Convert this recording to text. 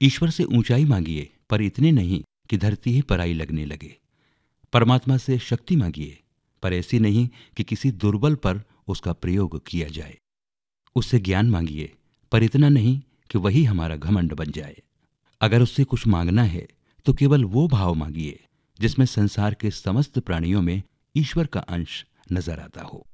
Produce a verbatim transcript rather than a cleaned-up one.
ईश्वर से ऊंचाई मांगिए, पर इतने नहीं कि धरती ही पराई लगने लगे। परमात्मा से शक्ति मांगिए, पर ऐसी नहीं कि किसी दुर्बल पर उसका प्रयोग किया जाए। उससे ज्ञान मांगिए, पर इतना नहीं कि वही हमारा घमंड बन जाए। अगर उससे कुछ मांगना है तो केवल वो भाव मांगिए जिसमें संसार के समस्त प्राणियों में ईश्वर का अंश नजर आता हो।